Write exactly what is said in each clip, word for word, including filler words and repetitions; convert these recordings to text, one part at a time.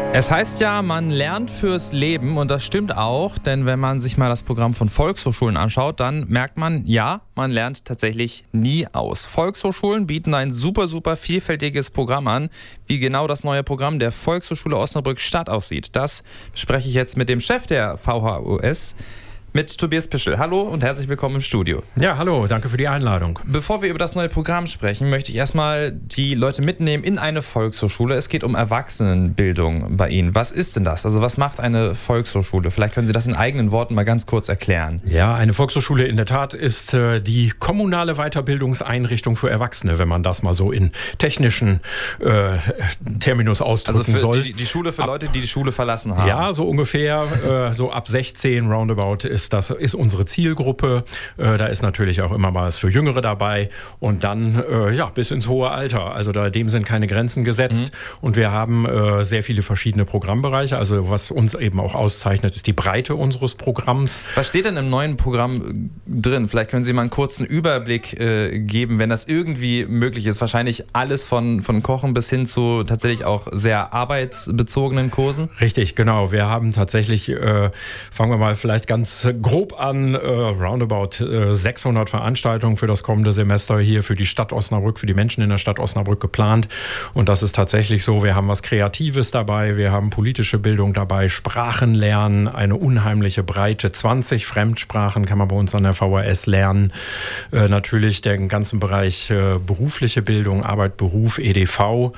Es heißt ja, man lernt fürs Leben und das stimmt auch, denn wenn man sich mal das Programm von Volkshochschulen anschaut, dann merkt man, ja, man lernt tatsächlich nie aus. Volkshochschulen bieten ein super, super vielfältiges Programm an. Wie genau das neue Programm der Volkshochschule Osnabrück-Stadt aussieht, das bespreche ich jetzt mit dem Chef der V H O S, mit Tobias Pischel. Hallo und herzlich willkommen im Studio. Ja, hallo, danke für die Einladung. Bevor wir über das neue Programm sprechen, möchte ich erstmal die Leute mitnehmen in eine Volkshochschule. Es geht um Erwachsenenbildung bei Ihnen. Was ist denn das? Also was macht eine Volkshochschule? Vielleicht können Sie das in eigenen Worten mal ganz kurz erklären. Ja, eine Volkshochschule in der Tat ist äh, die kommunale Weiterbildungseinrichtung für Erwachsene, wenn man das mal so in technischen äh, Terminus ausdrücken also für soll. Die, die Schule für ab, Leute, die die Schule verlassen haben. Ja, so ungefähr, äh, so ab sechzehn roundabout ist das ist unsere Zielgruppe. Äh, da ist natürlich auch immer mal was für Jüngere dabei und dann äh, ja bis ins hohe Alter. Also da, dem sind keine Grenzen gesetzt. Mhm. Und wir haben äh, sehr viele verschiedene Programmbereiche. Also was uns eben auch auszeichnet, ist die Breite unseres Programms. Was steht denn im neuen Programm drin? Vielleicht können Sie mal einen kurzen Überblick äh, geben, wenn das irgendwie möglich ist. Wahrscheinlich alles von, von Kochen bis hin zu tatsächlich auch sehr arbeitsbezogenen Kursen. Richtig, genau. Wir haben tatsächlich, äh, fangen wir mal vielleicht ganz grob an, äh, roundabout äh, sechshundert Veranstaltungen für das kommende Semester hier für die Stadt Osnabrück, für die Menschen in der Stadt Osnabrück geplant. Und das ist tatsächlich so, wir haben was Kreatives dabei, wir haben politische Bildung dabei, Sprachenlernen, eine unheimliche Breite, zwanzig Fremdsprachen kann man bei uns an der V H S lernen. Äh, natürlich den ganzen Bereich äh, berufliche Bildung, Arbeit, Beruf, E D V.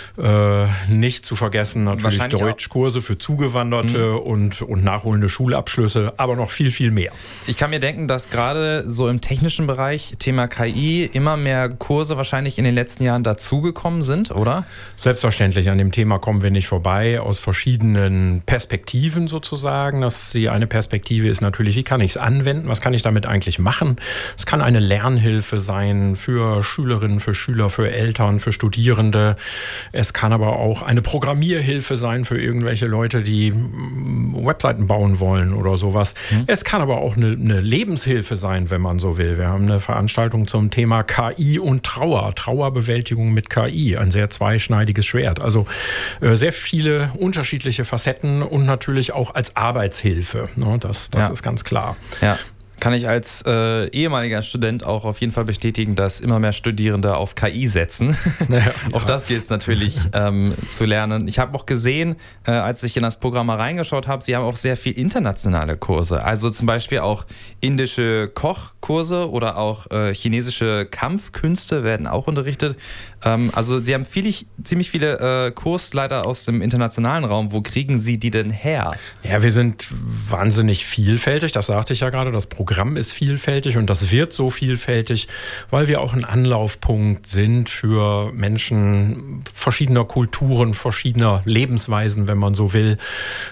Äh, nicht zu vergessen natürlich Deutschkurse für Zugewanderte mhm. und, und nachholende Schulabschlüsse, aber noch viel, viel mehr. Ich kann mir denken, dass gerade so im technischen Bereich, Thema K I, immer mehr Kurse wahrscheinlich in den letzten Jahren dazugekommen sind, oder? Selbstverständlich, an dem Thema kommen wir nicht vorbei, aus verschiedenen Perspektiven sozusagen. Das, die eine Perspektive ist natürlich, wie kann ich es anwenden, was kann ich damit eigentlich machen? Es kann eine Lernhilfe sein für Schülerinnen, für Schüler, für Eltern, für Studierende. Es kann aber auch eine Programmierhilfe sein für irgendwelche Leute, die Webseiten bauen wollen oder sowas. Mhm. Es kann aber auch eine, eine Lebenshilfe sein, wenn man so will. Wir haben eine Veranstaltung zum Thema K I und Trauer, Trauerbewältigung mit K I, ein sehr zweischneidiges Schwert. Also äh, sehr viele unterschiedliche Facetten und natürlich auch als Arbeitshilfe. Ne? Das, das ja. ist ganz klar. Ja. Kann ich als äh, ehemaliger Student auch auf jeden Fall bestätigen, dass immer mehr Studierende auf K I setzen. Ja, auch ja. das gilt es natürlich ähm, zu lernen. Ich habe auch gesehen, äh, als ich in das Programm mal reingeschaut habe, Sie haben auch sehr viel internationale Kurse. Also zum Beispiel auch indische Kochkurse oder auch äh, chinesische Kampfkünste werden auch unterrichtet. Ähm, also Sie haben viele, ziemlich viele äh, Kursleiter aus dem internationalen Raum. Wo kriegen Sie die denn her? Ja, wir sind wahnsinnig vielfältig. Das sagte ich ja gerade. Das Programm Programm ist vielfältig und das wird so vielfältig, weil wir auch ein Anlaufpunkt sind für Menschen verschiedener Kulturen, verschiedener Lebensweisen, wenn man so will.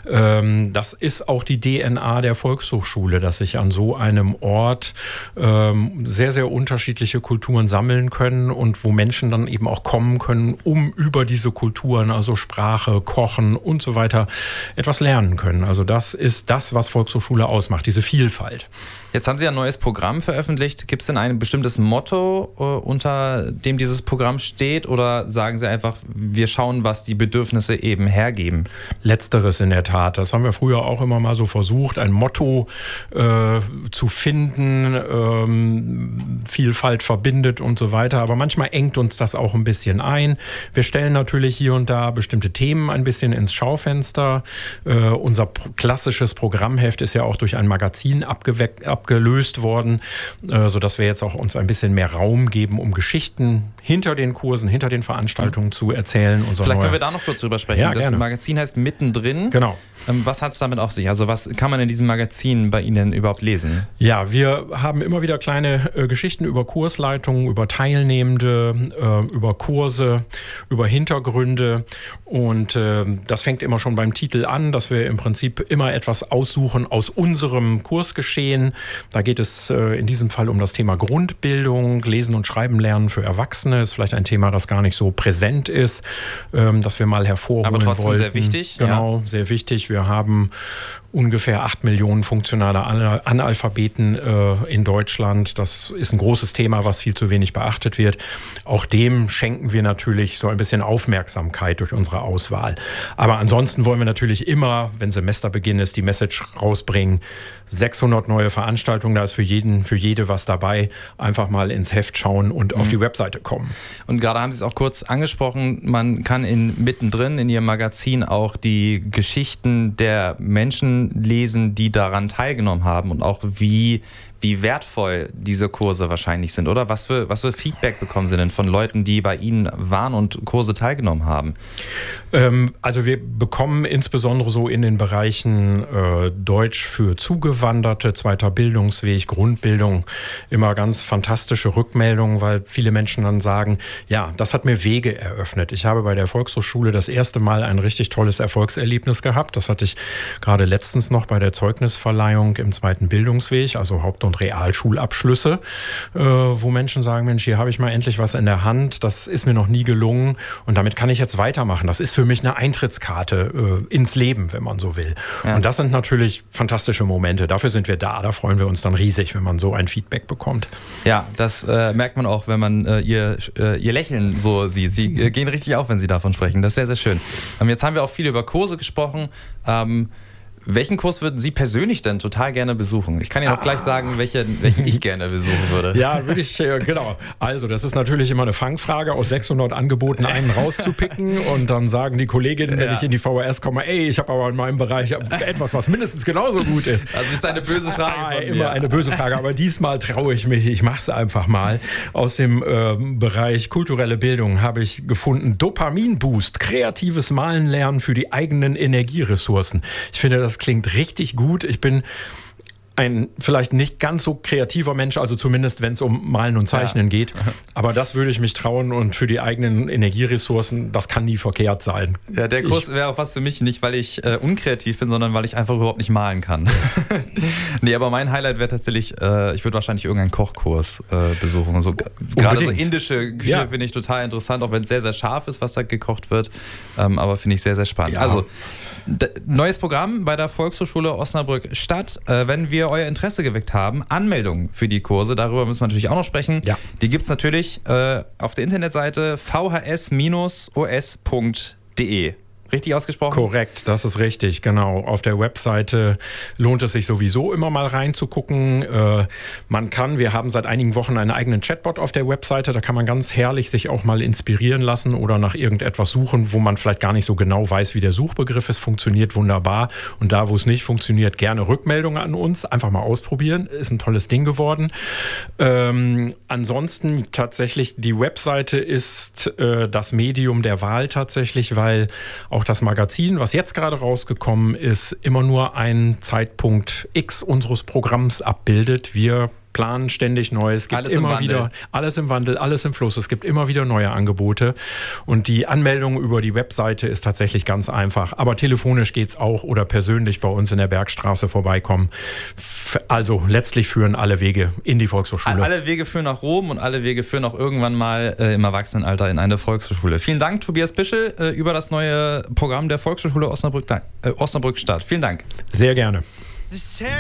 Das ist auch die D N A der Volkshochschule, dass sich an so einem Ort sehr, sehr unterschiedliche Kulturen sammeln können und wo Menschen dann eben auch kommen können, um über diese Kulturen, also Sprache, Kochen und so weiter, etwas lernen können. Also das ist das, was Volkshochschule ausmacht, diese Vielfalt. Jetzt haben Sie ein neues Programm veröffentlicht. Gibt es denn ein bestimmtes Motto, äh, unter dem dieses Programm steht? Oder sagen Sie einfach, wir schauen, was die Bedürfnisse eben hergeben? Letzteres in der Tat. Das haben wir früher auch immer mal so versucht, ein Motto äh, zu finden. Ähm, Vielfalt verbindet und so weiter. Aber manchmal engt uns das auch ein bisschen ein. Wir stellen natürlich hier und da bestimmte Themen ein bisschen ins Schaufenster. Äh, unser klassisches Programmheft ist ja auch durch ein Magazin abgeweckt. abgelöst worden, sodass wir jetzt auch uns ein bisschen mehr Raum geben, um Geschichten hinter den Kursen, hinter den Veranstaltungen zu erzählen. Unser Vielleicht können wir da noch kurz drüber sprechen. Ja, das gerne. Magazin heißt Mittendrin. Genau. Was hat es damit auf sich? Also was kann man in diesem Magazin bei Ihnen überhaupt lesen? Ja, wir haben immer wieder kleine äh, Geschichten über Kursleitungen, über Teilnehmende, äh, über Kurse, über Hintergründe und äh, das fängt immer schon beim Titel an, dass wir im Prinzip immer etwas aussuchen aus unserem Kursgeschehen. Da geht es äh, in diesem Fall um das Thema Grundbildung, Lesen und Schreiben lernen für Erwachsene. Ist vielleicht ein Thema, das gar nicht so präsent ist, ähm, dass wir mal hervorholen Aber trotzdem wollten. sehr wichtig. Genau, ja. sehr wichtig. Wir haben ungefähr acht Millionen funktionale Analphabeten äh, in Deutschland. Das ist ein großes Thema, was viel zu wenig beachtet wird. Auch dem schenken wir natürlich so ein bisschen Aufmerksamkeit durch unsere Auswahl. Aber ansonsten wollen wir natürlich immer, wenn Semesterbeginn ist, die Message rausbringen. sechshundert neue Veranstaltungen, da ist für jeden, für jede was dabei. Einfach mal ins Heft schauen und mhm. auf die Webseite kommen. Und gerade haben Sie es auch kurz angesprochen, man kann in, mittendrin in Ihrem Magazin auch die Geschichten der Menschen lesen, die daran teilgenommen haben und auch wie, wie wertvoll diese Kurse wahrscheinlich sind, oder? Was für, was für Feedback bekommen Sie denn von Leuten, die bei Ihnen waren und Kurse teilgenommen haben? Ähm, also wir bekommen insbesondere so in den Bereichen äh, Deutsch für Zugewanderte, zweiter Bildungsweg, Grundbildung immer ganz fantastische Rückmeldungen, weil viele Menschen dann sagen, ja, das hat mir Wege eröffnet. Ich habe bei der Volkshochschule das erste Mal ein richtig tolles Erfolgserlebnis gehabt. Das hatte ich gerade letztens noch bei der Zeugnisverleihung im zweiten Bildungsweg, also Haupt- und Realschulabschlüsse, äh, wo Menschen sagen, Mensch, hier habe ich mal endlich was in der Hand, das ist mir noch nie gelungen und damit kann ich jetzt weitermachen. Das ist für mich eine Eintrittskarte äh, ins Leben, wenn man so will. Ja. Und das sind natürlich fantastische Momente. Dafür sind wir da. Da freuen wir uns dann riesig, wenn man so ein Feedback bekommt. Ja, das äh, merkt man auch, wenn man äh, ihr, äh, ihr Lächeln so sieht. Sie äh, gehen richtig auf, wenn Sie davon sprechen. Das ist sehr, sehr schön. Ähm, jetzt haben wir auch viel über Kurse gesprochen. Ähm, Welchen Kurs würden Sie persönlich denn total gerne besuchen? Ich kann Ihnen auch ah. gleich sagen, welche, welchen ich gerne besuchen würde. Ja, würde ich, genau. Also, das ist natürlich immer eine Fangfrage, aus sechshundert Angeboten einen rauszupicken und dann sagen die Kolleginnen, wenn ja. ich in die V H S komme, ey, ich habe aber in meinem Bereich etwas, was mindestens genauso gut ist. Also, ist eine böse Frage ah, von mir. Immer eine böse Frage, aber diesmal traue ich mich, ich mache es einfach mal. Aus dem äh, Bereich kulturelle Bildung habe ich gefunden, Dopaminboost, kreatives Malen lernen für die eigenen Energieressourcen. Ich finde, das klingt richtig gut. Ich bin ein vielleicht nicht ganz so kreativer Mensch, also zumindest wenn es um Malen und Zeichnen ja. geht. Aber das würde ich mich trauen und für die eigenen Energieressourcen, das kann nie verkehrt sein. Ja, der Kurs wäre auch was für mich, nicht weil ich äh, unkreativ bin, sondern weil ich einfach überhaupt nicht malen kann. Nee, aber mein Highlight wäre tatsächlich, äh, ich würde wahrscheinlich irgendeinen Kochkurs äh, besuchen. So, gerade so indische Küche ja. finde ich total interessant, auch wenn es sehr, sehr scharf ist, was da gekocht wird. Ähm, aber finde ich sehr, sehr spannend. Ja. Also, D- neues Programm bei der Volkshochschule Osnabrück-Stadt. Äh, wenn wir euer Interesse geweckt haben, Anmeldungen für die Kurse, darüber müssen wir natürlich auch noch sprechen. Ja. Die gibt es natürlich äh, auf der Internetseite v h s o s punkt d e. Richtig ausgesprochen? Korrekt, das ist richtig, genau. Auf der Webseite lohnt es sich sowieso immer mal reinzugucken. Äh, man kann, wir haben seit einigen Wochen einen eigenen Chatbot auf der Webseite, da kann man ganz herrlich sich auch mal inspirieren lassen oder nach irgendetwas suchen, wo man vielleicht gar nicht so genau weiß, wie der Suchbegriff ist. Funktioniert wunderbar. Und da, wo es nicht funktioniert, gerne Rückmeldungen an uns. Einfach mal ausprobieren, ist ein tolles Ding geworden. Ähm, ansonsten tatsächlich, die Webseite ist äh, das Medium der Wahl tatsächlich, weil auch das Magazin, was jetzt gerade rausgekommen ist, immer nur einen Zeitpunkt X unseres Programms abbildet. Wir planen ständig Neues. Es gibt alles immer im Wandel. wieder alles im Wandel, alles im Fluss. Es gibt immer wieder neue Angebote. Und die Anmeldung über die Webseite ist tatsächlich ganz einfach. Aber telefonisch geht es auch oder persönlich bei uns in der Bergstraße vorbeikommen. Also letztlich führen alle Wege in die Volkshochschule. Alle Wege führen nach Rom und alle Wege führen auch irgendwann mal äh, im Erwachsenenalter in eine Volkshochschule. Vielen Dank, Tobias Bischel, äh, über das neue Programm der Volkshochschule Osnabrück, äh, Osnabrück-Stadt. Vielen Dank. Sehr gerne.